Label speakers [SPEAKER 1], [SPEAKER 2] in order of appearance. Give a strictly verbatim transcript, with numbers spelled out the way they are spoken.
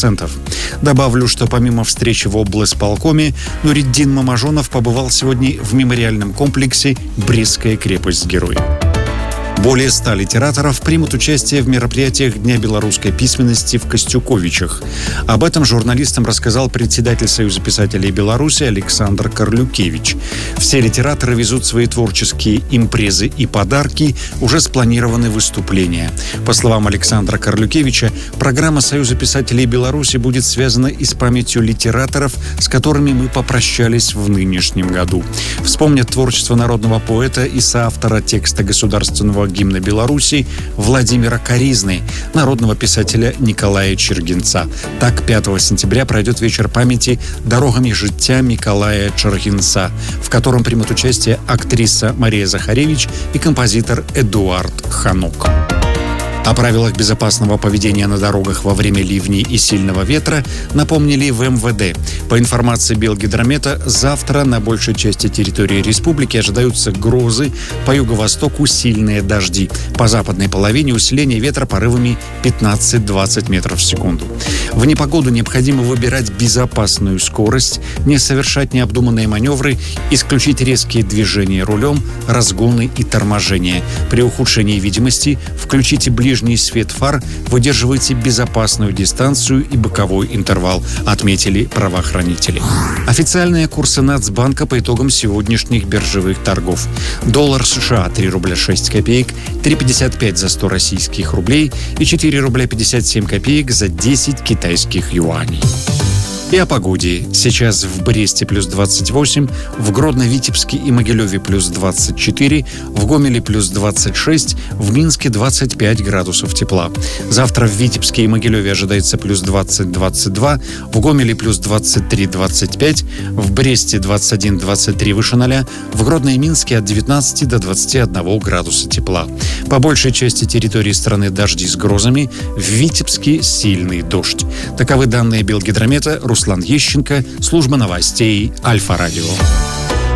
[SPEAKER 1] процентов. Добавлю, что помимо встречи в облсполкоме, Нуриддин Мамажонов побывал сегодня в мемориальном комплексе «Брестская крепость-герой». Более ста литераторов примут участие в мероприятиях Дня белорусской письменности в Костюковичах. Об этом журналистам рассказал председатель Союза писателей Беларуси Александр Карлюкевич. Все литераторы везут свои творческие импрезы и подарки, уже спланированы выступления. По словам Александра Карлюкевича, программа Союза писателей Беларуси будет связана и с памятью литераторов, с которыми мы попрощались в нынешнем году. Вспомнят творчество народного поэта и соавтора текста государственного гимна Беларуси Владимира Коризны, народного писателя Николая Чергинца. Так, пятого сентября пройдет вечер памяти «Дорогами життя» Николая Чергинца, в котором примут участие актриса Мария Захаревич и композитор Эдуард Ханук. О правилах безопасного поведения на дорогах во время ливней и сильного ветра напомнили в эм вэ дэ. По информации Белгидромета, завтра на большей части территории республики ожидаются грозы, по юго-востоку сильные дожди. По западной половине усиление ветра порывами пятнадцать-двадцать метров в секунду. В непогоду необходимо выбирать безопасную скорость, не совершать необдуманные маневры, исключить резкие движения рулем, разгоны и торможения. При ухудшении видимости включите ближний Ближний свет фар, выдерживайте безопасную дистанцию и боковой интервал, отметили правоохранители. Официальные курсы Нацбанка по итогам сегодняшних биржевых торгов. Доллар США три рубля шесть копеек, три пятьдесят пять за сто российских рублей и четыре рубля пятьдесят семь копеек за десять китайских юаней. И о погоде. Сейчас в Бресте плюс двадцать восемь, в Гродно-Витебске и Могилеве плюс двадцать четыре, в Гомеле плюс двадцать шесть, в Минске двадцать пять градусов тепла. Завтра в Витебске и Могилеве ожидается плюс двадцать - двадцать два, в Гомеле плюс двадцать три - двадцать пять, в Бресте двадцать один - двадцать три выше ноля, в Гродно и Минске от девятнадцати до двадцати одного градуса тепла. По большей части территории страны дожди с грозами, в Витебске сильный дождь. Таковы данные Белгидромета. Руслан Ещенко, служба новостей Альфа-Радио.